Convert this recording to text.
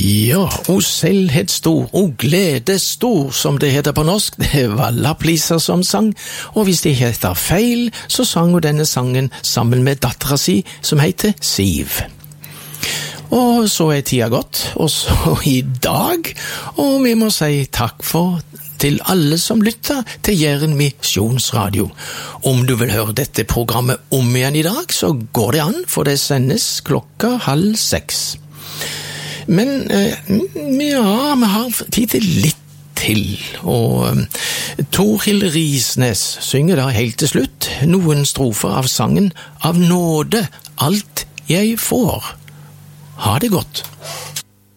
Ja, og selvhet stor, og glede stor, som det heter på norsk, det var Lappliser som sang, og hvis det heter feil, så sang hun denne sangen sammen med datteren si, som heter Siv. Og så tida gått, og så i dag, og vi må si takk for til alle som lytter til Jæren Misjonsradio. Om du vil høre dette programmet om igjen i dag, så går det an, for det sendes 5:30. Men ja, vi har tid til litt til, og Torhild Risnes synger da helt til slutt noen strofer av sangen «Av nåde alt jeg får». Ha det godt.